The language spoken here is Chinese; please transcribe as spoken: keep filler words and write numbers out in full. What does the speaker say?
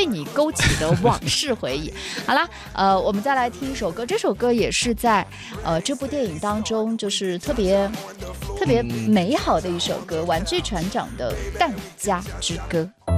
你勾起的往事回忆。好啦，呃，我们再来听一首歌，这首歌也是在呃这部电影当中就是特别特别美好的一首歌，《玩具船长的淡家之歌》。